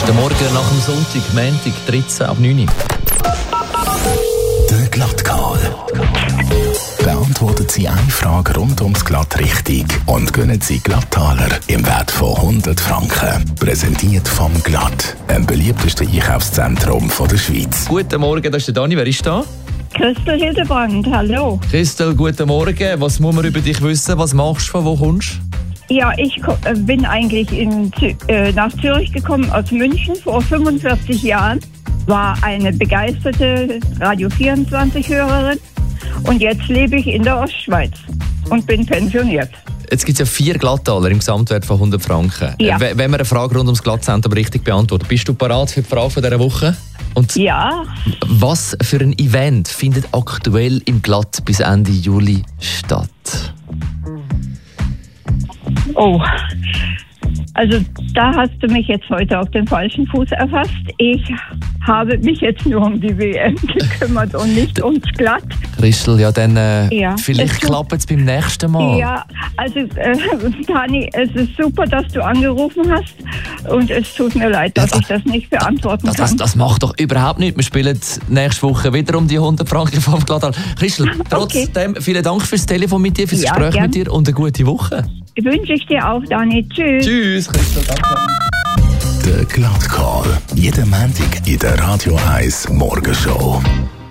Der Morgen nach dem Sonntag, Montag, 13 ab 9 Uhr. Der Glattcall. Beantwortet Sie eine Frage rund ums Glatt richtig und gönnen Sie Glattaler im Wert von 100 Franken. Präsentiert vom Glatt, dem beliebtesten Einkaufszentrum der Schweiz. Guten Morgen, das ist der Dani. Wer ist da? Christel Hildebrand, hallo. Christel, guten Morgen. Was muss man über dich wissen? Was machst du? Von wo kommst du? Ja, ich bin eigentlich nach Zürich gekommen aus München vor 45 Jahren. War eine begeisterte Radio 24-Hörerin und jetzt lebe ich in der Ostschweiz und bin pensioniert. Jetzt gibt es ja 4 Glattaler im Gesamtwert von 100 Franken. Ja. Wenn wir eine Frage rund ums Glattzentrum richtig beantworten, bist du bereit für die Frage von dieser Woche? Und Ja, was für ein Event findet aktuell im Glatt bis Ende Juli statt? oh. Also da hast du mich jetzt heute auf den falschen Fuß erfasst. Ich habe mich jetzt nur um die WM gekümmert und nicht ums Glatt. Christel, ja dann Ja. vielleicht klappt es beim nächsten Mal. Ja, also Tani, es ist super, dass du angerufen hast und es tut mir leid, dass ich das nicht beantworten kann. Das macht doch überhaupt nichts. Wir spielen nächste Woche wieder um die 100 Franken vom Glattal. Christel, trotzdem vielen Dank fürs Telefon mit dir, fürs Ja, Gespräch gern. mit dir und eine gute Woche. Wünsche ich dir auch, Dani. Tschüss. Tschüss, Christel, danke. Der Glattcall. Jeden Montag in der Radio 1 Morgenshow.